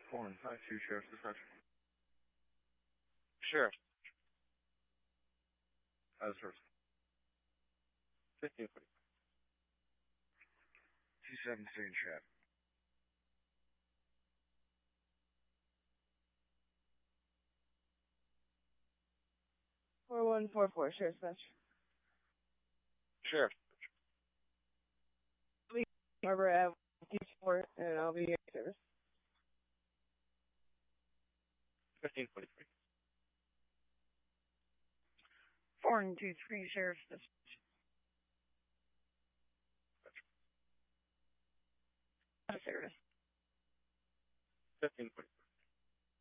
152 Sheriff's Dispatch. Sheriff. As first. 1540. 217 Sheriff. .4144 Sheriff's Dispatch. Sheriff. Harbor Ave. D4, and I'll be in service. 1543. 423 Sheriff's Dispatch. Service. 1543.